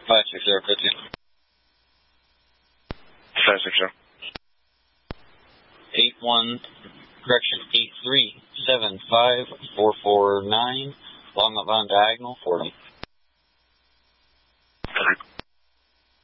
560, code 2. 560. 83754449, Longmont Vine Diagonal, 40.